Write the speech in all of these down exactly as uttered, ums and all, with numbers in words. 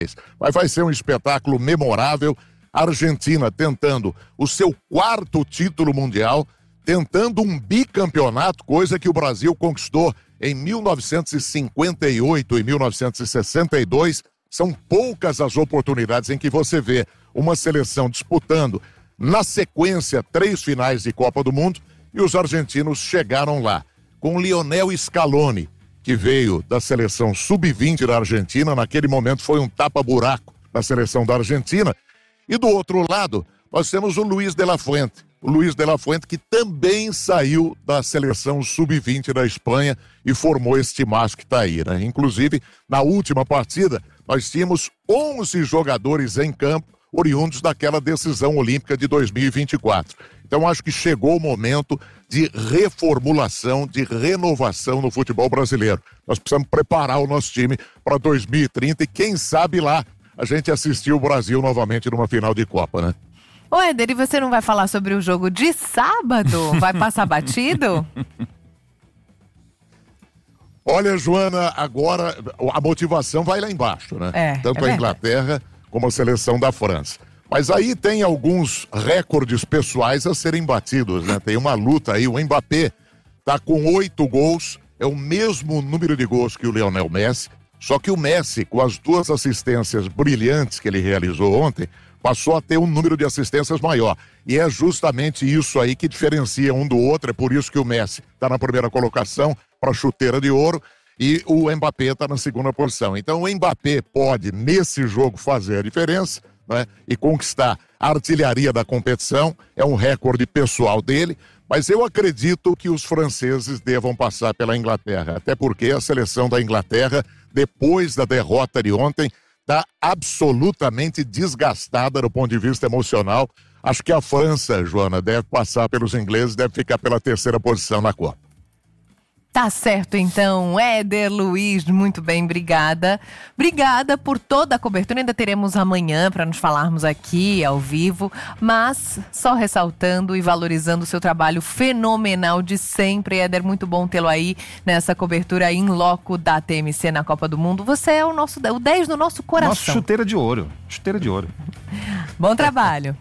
Mas vai ser um espetáculo memorável. A Argentina tentando o seu quarto título mundial, tentando um bicampeonato, coisa que o Brasil conquistou em mil novecentos e cinquenta e oito e mil novecentos e sessenta e dois. São poucas as oportunidades em que você vê uma seleção disputando na sequência três finais de Copa do Mundo, e os argentinos chegaram lá com Lionel Scaloni, que veio da seleção sub vinte da Argentina. Naquele momento foi um tapa-buraco na seleção da Argentina. E do outro lado, nós temos o Luiz de la Fuente. O Luiz de la Fuente, que também saiu da seleção sub vinte da Espanha e formou este timaço que está aí, né? Inclusive, na última partida, nós tínhamos onze jogadores em campo, oriundos daquela decisão olímpica de dois mil e vinte e quatro. Então, acho que chegou o momento de reformulação, de renovação no futebol brasileiro. Nós precisamos preparar o nosso time para dois mil e trinta e, quem sabe lá, a gente assistiu o Brasil novamente numa final de Copa, né? Ô, Éder, e você não vai falar sobre o jogo de sábado? Vai passar batido? Olha, Joana, agora a motivação vai lá embaixo, né? É, Tanto é a Inglaterra como a seleção da França. Mas aí tem alguns recordes pessoais a serem batidos, né? Tem uma luta aí, o Mbappé tá com oito gols, é o mesmo número de gols que o Lionel Messi, só que o Messi, com as duas assistências brilhantes que ele realizou ontem, passou a ter um número de assistências maior. E é justamente isso aí que diferencia um do outro. É por isso que o Messi está na primeira colocação para a chuteira de ouro e o Mbappé está na segunda posição. Então o Mbappé pode, nesse jogo, fazer a diferença, né, e conquistar a artilharia da competição. É um recorde pessoal dele, mas eu acredito que os franceses devam passar pela Inglaterra, até porque a seleção da Inglaterra, depois da derrota de ontem, está absolutamente desgastada do ponto de vista emocional. Acho que a França, Joana, deve passar pelos ingleses, deve ficar pela terceira posição na Copa. Tá certo, então. Éder Luiz, muito bem, obrigada. Obrigada por toda a cobertura. Ainda teremos amanhã para nos falarmos aqui ao vivo, mas só ressaltando e valorizando o seu trabalho fenomenal de sempre. Éder, muito bom tê-lo aí nessa cobertura in loco da T M C na Copa do Mundo. Você é o nosso o dez do nosso coração. Nossa, chuteira de ouro. Chuteira de ouro. Bom trabalho.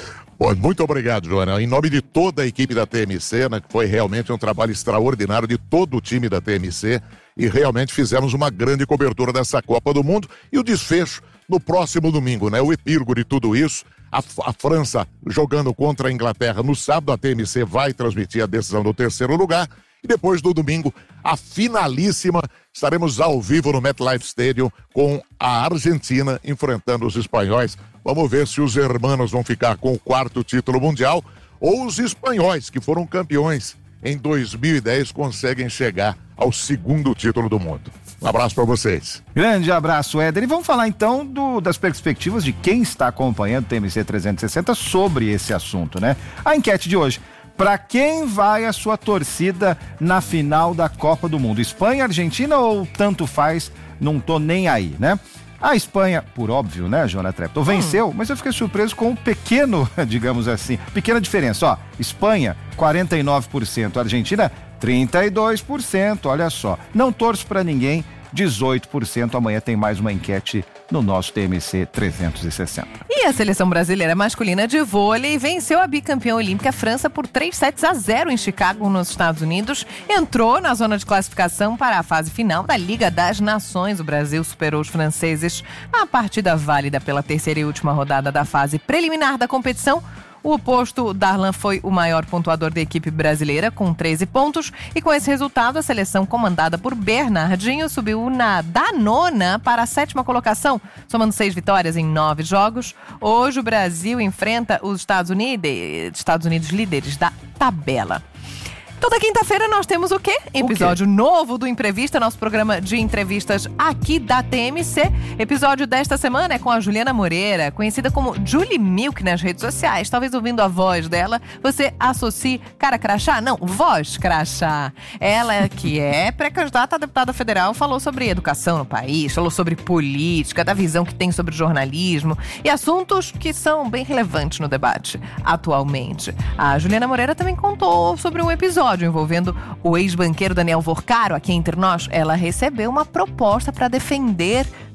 Muito obrigado, Joana. Em nome de toda a equipe da T M C, né, que foi realmente um trabalho extraordinário de todo o time da T M C, e realmente fizemos uma grande cobertura dessa Copa do Mundo, e o desfecho no próximo domingo, né? O epílogo de tudo isso, a, a França jogando contra a Inglaterra no sábado. A T M C vai transmitir a decisão do terceiro lugar, e depois do domingo, a finalíssima, estaremos ao vivo no MetLife Stadium com a Argentina enfrentando os espanhóis. Vamos ver se os hermanos vão ficar com o quarto título mundial ou os espanhóis, que foram campeões em dois mil e dez, conseguem chegar ao segundo título do mundo. Um abraço para vocês. Grande abraço, Éder. E vamos falar então do, das perspectivas de quem está acompanhando o T M C trezentos e sessenta sobre esse assunto, né? A enquete de hoje: para quem vai a sua torcida na final da Copa do Mundo? Espanha, Argentina ou tanto faz, não tô nem aí, né? A Espanha, por óbvio, né, Joana Trepton, venceu, hum. mas eu fiquei surpreso com um pequeno, digamos assim, pequena diferença. Ó, Espanha, quarenta e nove por cento, Argentina, trinta e dois por cento, olha só. Não torço pra ninguém, dezoito por cento. Amanhã tem mais uma enquete no nosso T M C trezentos e sessenta. E a seleção brasileira masculina de vôlei venceu a bicampeã olímpica França por três sets a zero em Chicago, nos Estados Unidos. Entrou na zona de classificação para a fase final da Liga das Nações. O Brasil superou os franceses na partida válida pela terceira e última rodada da fase preliminar da competição. O oposto, Darlan, foi o maior pontuador da equipe brasileira, com treze pontos. E com esse resultado, a seleção comandada por Bernardinho subiu na, da nona para a sétima colocação, somando seis vitórias em nove jogos. Hoje, o Brasil enfrenta os Estados Unidos, Estados Unidos líderes da tabela. Toda quinta-feira nós temos o quê? Episódio o quê? novo do Imprevista, nosso programa de entrevistas aqui da T M C. Episódio desta semana é com a Juliana Moreira, conhecida como Julie Milk nas redes sociais. Talvez ouvindo a voz dela, você associe cara crachá? Não, voz crachá. Ela, que é pré-candidata a deputada federal, falou sobre educação no país, falou sobre política, da visão que tem sobre jornalismo e assuntos que são bem relevantes no debate atualmente. A Juliana Moreira também contou sobre um episódio envolvendo o ex-banqueiro Daniel Vorcaro. Aqui entre nós, ela recebeu uma proposta para defender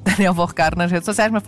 Daniel Vorcaro nas redes sociais, mas